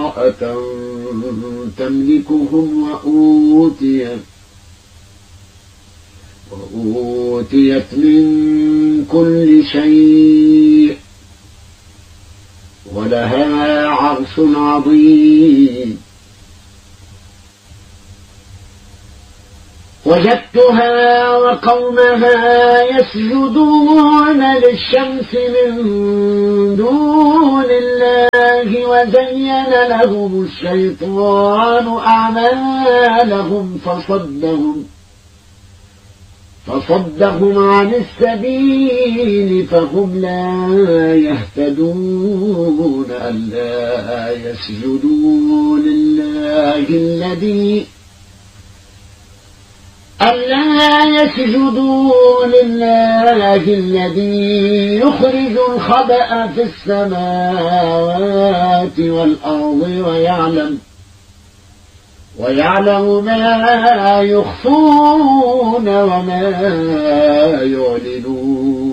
امرأة تملكهم وأوتيت من كل شيء ولها عرش عظيم. وجدتها وقومها يسجدون للشمس من دون الله وزين لهم الشيطان أعمالهم فصدهم عن السبيل فهم لا يهتدون. ألا يسجدوا لله الذي يخرج الخبأ في السماوات والأرض ويعلم ما يخفون وما يعلنون.